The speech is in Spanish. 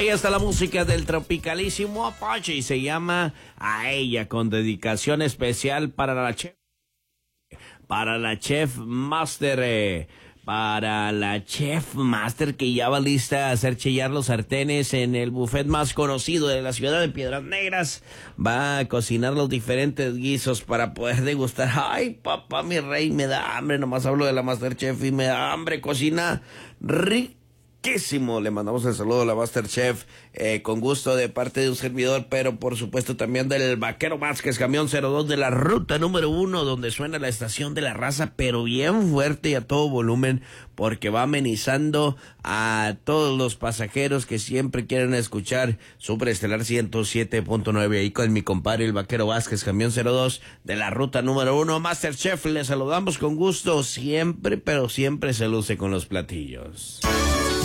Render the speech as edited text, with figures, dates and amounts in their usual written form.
Ahí está la música del tropicalísimo Apache y se llama A Ella, con dedicación especial para la chef. Para la Chef Master, para la Chef Master que ya va lista a hacer chillar los sartenes en el buffet más conocido de la ciudad de Piedras Negras. Va a cocinar los diferentes guisos para poder degustar. Ay, papá, mi rey, me da hambre. Nomás hablo de la Master Chef y me da hambre. Cocina riquísimo. Le mandamos el saludo a la Master Chef, con gusto de parte de un servidor, pero por supuesto también del Vaquero Vázquez, camión 02 de la ruta número 1, donde suena la estación de la raza, pero bien fuerte y a todo volumen, porque va amenizando a todos los pasajeros que siempre quieren escuchar Superestelar 107.9, ahí con mi compadre el Vaquero Vázquez, camión 02 de la ruta número 1. Master Chef, le saludamos con gusto, siempre, pero siempre se luce con los platillos.